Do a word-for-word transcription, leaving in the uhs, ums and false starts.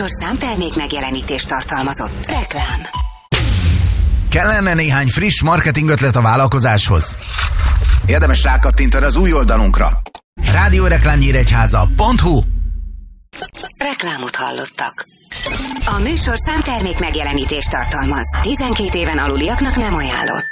műsorszám termék megjelenítést tartalmazott. Reklám. Kellene néhány friss marketing ötlet a vállalkozáshoz? Érdemes rákattintani az új oldalunkra. rádióreklámnyíregyháza pont hu. Reklámot hallottak. A műsorszám termék megjelenítést tartalmaz. tizenkét éven aluliaknak nem ajánlott.